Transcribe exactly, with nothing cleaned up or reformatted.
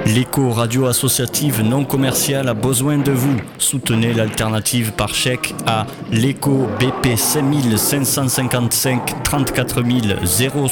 L'écho radio associative non commerciale a besoin de vous. Soutenez l'alternative par chèque à l'écho B P cinq cinq cent cinquante-cinq trente-quatre mille